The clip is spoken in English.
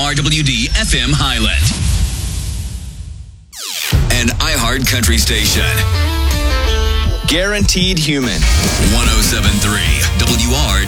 WRWD FM Highland. An iHeart Country station. Guaranteed Human. 107.3 WR